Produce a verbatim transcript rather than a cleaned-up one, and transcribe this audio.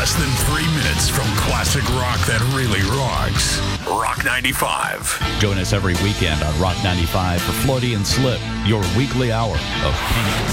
less than three minutes from classic rock that really rocks. Rock ninety-five. Join us every weekend on Rock ninety-five for Floaty and Slip, your weekly hour of pain.